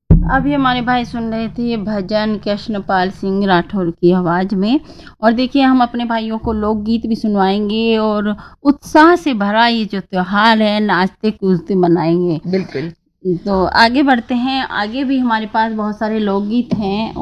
अभी हमारे भाई सुन रहे थे भजन कृष्णपाल सिंह राठौर की आवाज़ में। और देखिए हम अपने भाइयों को लोकगीत भी सुनवाएंगे और उत्साह से भरा ये जो त्योहार है नाचते कूदते मनाएंगे। बिल्कुल। तो आगे बढ़ते हैं, आगे भी हमारे पास बहुत सारे लोकगीत हैं।